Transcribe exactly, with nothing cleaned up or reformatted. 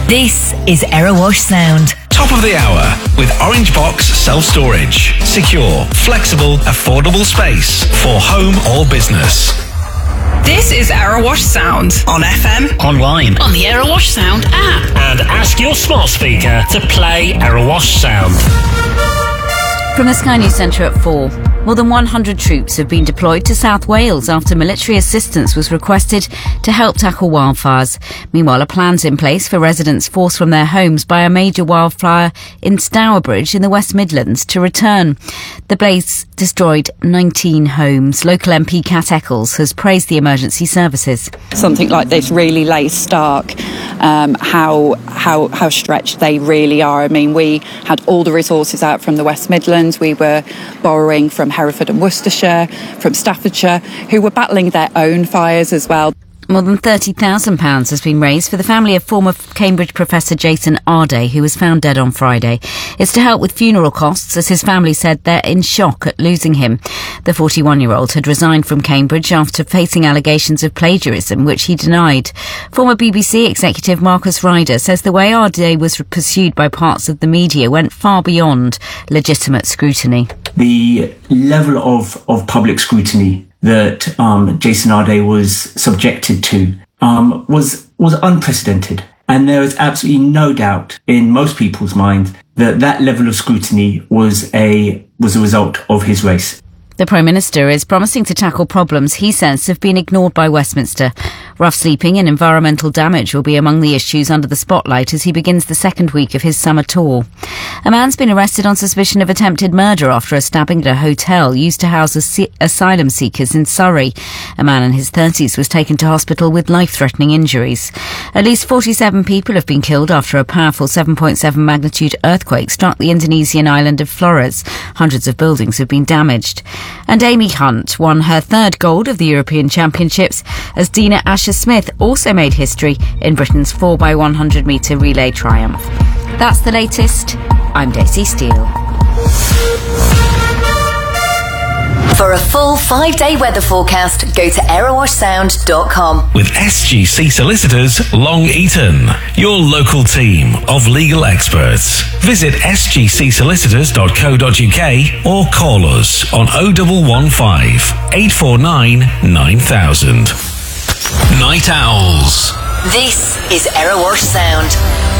This is Erewash Sound. Top of the hour with Orange Box Self-Storage. Secure, flexible, affordable space for home or business. This is Erewash Sound on F M, online, on the Erewash Sound app, and ask your smart speaker to play Erewash Sound. From the Sky News Centre at four. More than one hundred troops have been deployed to South Wales after military assistance was requested to help tackle wildfires. Meanwhile, a plan's in place for residents forced from their homes by a major wildfire in Stourbridge in the West Midlands to return. The blaze destroyed nineteen homes. Local M P Kat Eccles has praised the emergency services. Something like this really lays stark um, how how how stretched they really are. I mean, we had all the resources out from the West Midlands. We were borrowing from Hereford and Worcestershire, from Staffordshire, who were battling their own fires as well. More than thirty thousand pounds has been raised for the family of former Cambridge professor Jason Arday, who was found dead on Friday. It's to help with funeral costs, as his family said they're in shock at losing him. The forty-one-year-old had resigned from Cambridge after facing allegations of plagiarism, which he denied. Former B B C executive Marcus Ryder says the way Arday was pursued by parts of the media went far beyond legitimate scrutiny. The level of, of public scrutiny that um, Jason Arday was subjected to um, was was unprecedented. And there is absolutely no doubt in most people's minds that that level of scrutiny was a was a result of his race. The Prime Minister is promising to tackle problems he says have been ignored by Westminster. Rough sleeping and environmental damage will be among the issues under the spotlight as he begins the second week of his summer tour. A man's been arrested on suspicion of attempted murder after a stabbing at a hotel used to house as- asylum seekers in Surrey. A man in his thirties was taken to hospital with life-threatening injuries. At least forty-seven people have been killed after a powerful seven point seven magnitude earthquake struck the Indonesian island of Flores. Hundreds of buildings have been damaged. And Amy Hunt won her third gold of the European Championships as Dina Asher-Smith also made history in Britain's four by one hundred metre relay triumph. That's the latest. I'm Daisy Steele. For a full five-day weather forecast, go to erewash sound dot com. With S G C Solicitors Long Eaton, your local team of legal experts. Visit s g c solicitors dot co dot u k or call us on oh one one five, eight four nine, nine thousand. Night Owls. This is Erewash Sound.